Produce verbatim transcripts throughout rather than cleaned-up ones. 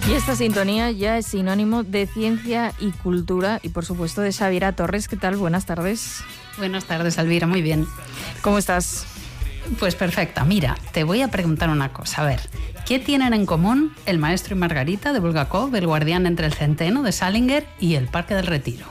Y esta sintonía ya es sinónimo de ciencia y cultura y, por supuesto, de Xabiera Torres. ¿Qué tal? Buenas tardes. Buenas tardes, Elvira. Muy bien. ¿Cómo estás? Pues perfecta. Mira, te voy a preguntar una cosa. A ver, ¿qué tienen en común El maestro y Margarita de Bulgakov, El guardián entre el centeno de Salinger y El parque del Retiro?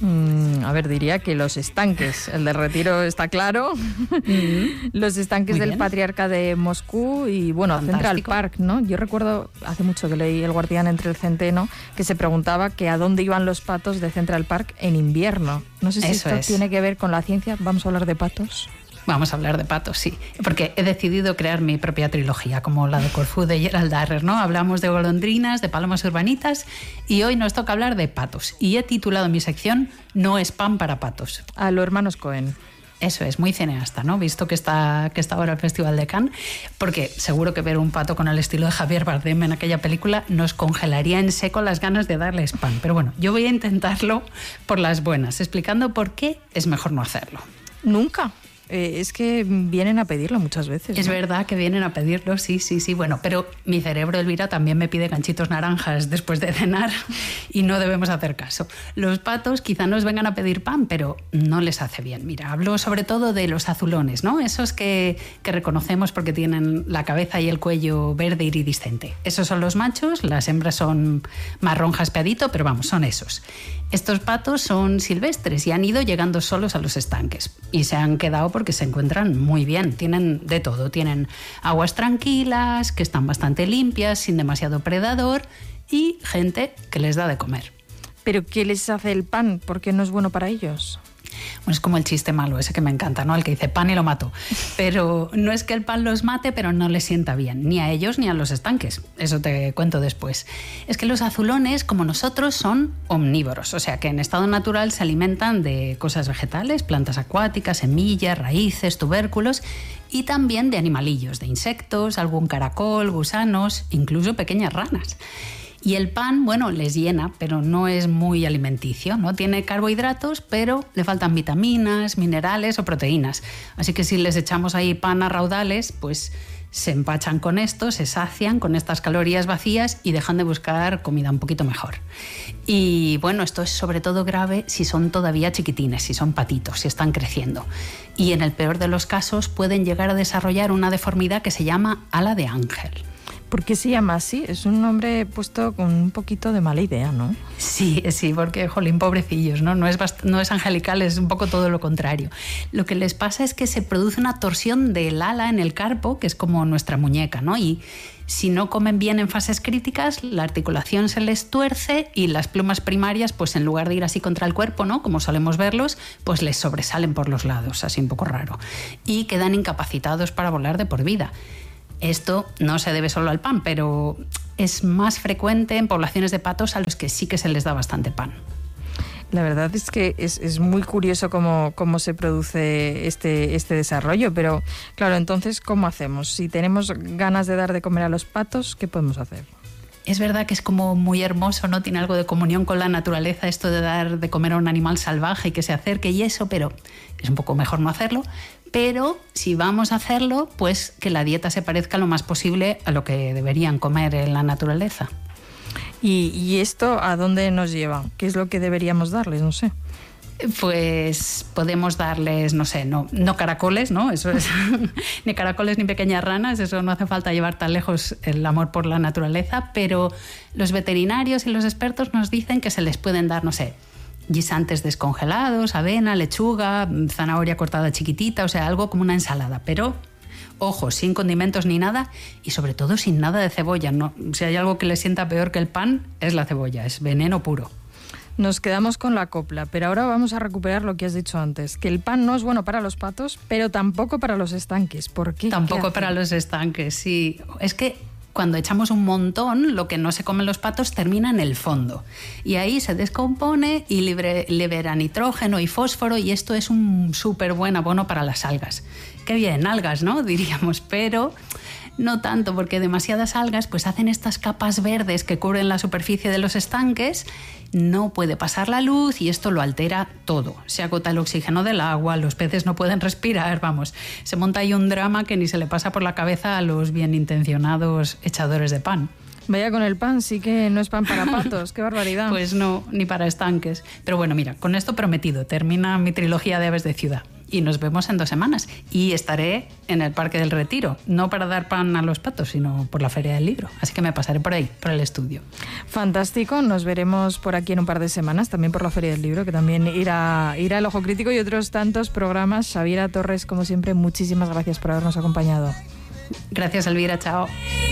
Mm, a ver, diría que los estanques. El del Retiro está claro. Mm-hmm. Los estanques del Patriarca de Moscú y, bueno, Fantástico. Central Park, ¿no? Yo recuerdo hace mucho que leí El guardián entre el centeno, que se preguntaba que a dónde iban los patos de Central Park en invierno. No sé si Eso esto es. tiene que ver con la ciencia. ¿Vamos a hablar de patos? Vamos a hablar de patos, sí, porque he decidido crear mi propia trilogía, como la de Corfú de Gerald Darrer, ¿no? Hablamos de golondrinas, de palomas urbanitas y hoy nos toca hablar de patos. Y he titulado mi sección No es pan para patos. A los hermanos Cohen. Eso es, muy cineasta, ¿no? Visto que está, que está ahora el Festival de Cannes, porque seguro que ver un pato con el estilo de Javier Bardem en aquella película nos congelaría en seco las ganas de darles pan. Pero bueno, yo voy a intentarlo por las buenas, explicando por qué es mejor no hacerlo. Nunca. Eh, es que vienen a pedirlo muchas veces. Es ¿no? verdad que vienen a pedirlo, sí, sí, sí. Bueno, pero mi cerebro, Elvira, también me pide ganchitos naranjas después de cenar y no debemos hacer caso. Los patos quizá nos vengan a pedir pan, pero no les hace bien. Mira, hablo sobre todo de los azulones, ¿no? Esos que, que reconocemos porque tienen la cabeza y el cuello verde iridiscente. Esos son los machos, las hembras son marrón jaspeadito, pero vamos, son esos. Estos patos son silvestres y han ido llegando solos a los estanques y se han quedado porque se encuentran muy bien. Tienen de todo, tienen aguas tranquilas, que están bastante limpias, sin demasiado predador y gente que les da de comer. ¿Pero qué les hace el pan? ¿Por qué no es bueno para ellos? Bueno, es como el chiste malo ese que me encanta, ¿no? El que dice pan y lo mato. Pero no es que el pan los mate, pero no les sienta bien, ni a ellos ni a los estanques. Eso te cuento después. Es que los azulones, como nosotros, son omnívoros, o sea que en estado natural se alimentan de cosas vegetales, plantas acuáticas, semillas, raíces, tubérculos y también de animalillos, de insectos, algún caracol, gusanos, incluso pequeñas ranas. Y el pan, bueno, les llena, pero no es muy alimenticio, ¿no? Tiene carbohidratos, pero le faltan vitaminas, minerales o proteínas. Así que si les echamos ahí pan a raudales, pues se empachan con esto, se sacian con estas calorías vacías y dejan de buscar comida un poquito mejor. Y bueno, esto es sobre todo grave si son todavía chiquitines, si son patitos, si están creciendo. Y en el peor de los casos pueden llegar a desarrollar una deformidad que se llama ala de ángel. ¿Por qué se llama así? Es un nombre puesto con un poquito de mala idea, ¿no? Sí, sí, porque, jolín, pobrecillos, ¿no? No es, bast- no es angelical, es un poco todo lo contrario. Lo que les pasa es que se produce una torsión del ala en el carpo, que es como nuestra muñeca, ¿no? Y si no comen bien en fases críticas, la articulación se les tuerce y las plumas primarias, pues en lugar de ir así contra el cuerpo, ¿no? Como solemos verlos, pues les sobresalen por los lados, así un poco raro. Y quedan incapacitados para volar de por vida. Esto no se debe solo al pan, pero es más frecuente en poblaciones de patos a los que sí que se les da bastante pan. La verdad es que es, es muy curioso cómo, cómo se produce este, este desarrollo, pero claro, entonces, ¿cómo hacemos? Si tenemos ganas de dar de comer a los patos, ¿qué podemos hacer? Es verdad que es como muy hermoso, ¿no? Tiene algo de comunión con la naturaleza esto de dar de comer a un animal salvaje y que se acerque y eso, pero es un poco mejor no hacerlo. Pero si vamos a hacerlo, pues que la dieta se parezca lo más posible a lo que deberían comer en la naturaleza. ¿Y, y esto a dónde nos lleva? ¿Qué es lo que deberíamos darles? No sé. Pues podemos darles, no sé, no, no caracoles, ¿no? Eso es, ni caracoles ni pequeñas ranas, eso no hace falta llevar tan lejos el amor por la naturaleza, pero los veterinarios y los expertos nos dicen que se les pueden dar, no sé, guisantes descongelados, avena, lechuga, zanahoria cortada chiquitita, o sea, algo como una ensalada, pero ojo, sin condimentos ni nada y sobre todo sin nada de cebolla. No, si hay algo que les sienta peor que el pan, es la cebolla, es veneno puro. Nos quedamos con la copla, pero ahora vamos a recuperar lo que has dicho antes, que el pan no es bueno para los patos, pero tampoco para los estanques. ¿Por qué? Tampoco ¿Qué para los estanques, sí. Es que cuando echamos un montón, lo que no se comen los patos termina en el fondo. Y ahí se descompone y libre, libera nitrógeno y fósforo y esto es un súper buen abono para las algas. Qué bien, algas, ¿no? Diríamos, pero no tanto, porque demasiadas algas pues hacen estas capas verdes que cubren la superficie de los estanques, no puede pasar la luz y esto lo altera todo. Se agota el oxígeno del agua, los peces no pueden respirar, vamos, se monta ahí un drama que ni se le pasa por la cabeza a los bien intencionados echadores de pan. Vaya con el pan, sí que no es pan para patos, qué barbaridad. Pues no, ni para estanques. Pero bueno, mira, con esto prometido, termina mi trilogía de aves de ciudad. Y nos vemos en dos semanas. Y estaré en el Parque del Retiro, no para dar pan a los patos, sino por la Feria del Libro. Así que me pasaré por ahí, por el estudio. Fantástico, nos veremos por aquí en un par de semanas, también por la Feria del Libro, que también irá, irá El Ojo Crítico y otros tantos programas. Xaviera Torres, como siempre, muchísimas gracias por habernos acompañado. Gracias, Elvira, chao.